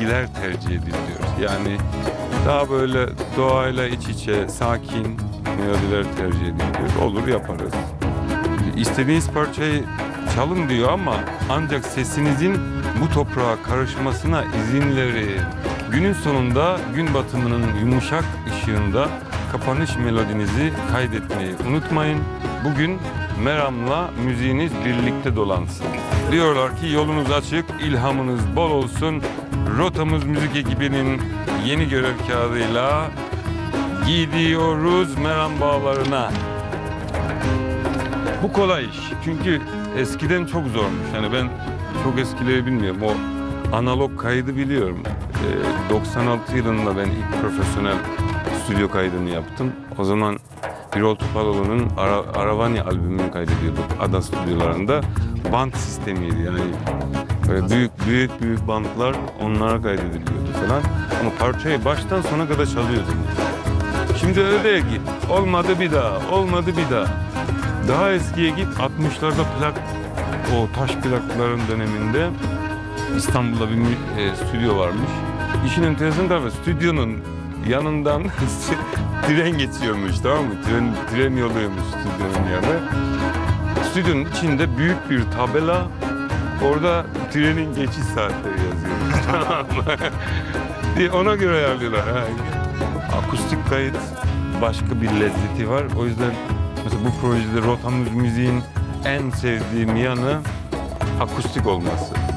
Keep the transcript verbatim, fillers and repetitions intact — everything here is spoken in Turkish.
ezgiler tercih ediliyor. Yani daha böyle doğayla iç içe, sakin melodiler tercih ediliyor. Olur, yaparız. İstediğiniz parçayı çalın diyor ama ancak sesinizin bu toprağa karışmasına izin verin. Günün sonunda gün batımının yumuşak ışığında kapanış melodinizi kaydetmeyi unutmayın. Bugün Meram'la müziğiniz birlikte dolansın. Diyorlar ki yolunuz açık, ilhamınız bol olsun. Rotamız Müzik ekibinin yeni görev kağıdıyla gidiyoruz Meram bağlarına. Bu kolay iş. Çünkü eskiden çok zormuş. Yani ben çok eskileri bilmiyorum. O analog kaydı biliyorum. Ee, doksan altı yılında ben ilk profesyonel stüdyo kaydını yaptım. O zaman Birol Topaloğlu'nun Ara, Aravani albümünü kaydediyorduk Ada stüdyolarında. Band sistemiydi yani. Böyle büyük büyük büyük bandlar onlara kaydediliyordu falan. Ama parçayı baştan sona kadar çalıyordum. Şimdi öyle git. Olmadı bir daha, olmadı bir daha. Daha eskiye git, altmışlarda plak, o taş plakların döneminde İstanbul'da bir e, stüdyo varmış. İşin enteresan tarafı stüdyonun yanından tren geçiyormuş, tamam mı? Tren, tren yoluymuş stüdyonun yanı. Stüdyonun içinde büyük bir tabela, orada trenin geçiş saatleri yazıyormuş, tamam mı? Ona göre ayarlıyorlar. Ha. Akustik kayıt başka bir lezzeti var. O yüzden mesela bu projede Rotamız Müziğin en sevdiğim yanı akustik olması.